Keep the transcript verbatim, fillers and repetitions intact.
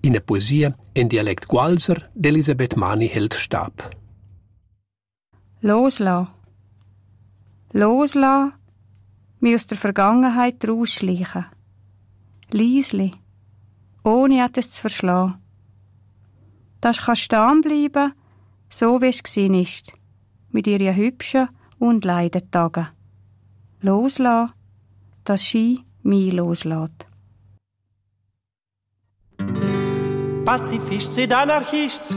in der Poesie in Dialekt Gualser d'Elisabeth Mani-Heldstab. Loslassen. Loslassen, mich aus der Vergangenheit rausschleichen. Leisli, ohne etwas zu verschlagen. Das kann stehen bleiben, so wie es gsi ist, mit ihren hübschen und leiden Tagen. Loslassen, dass Ski mich loslässt. Pazifist sind Anarchist,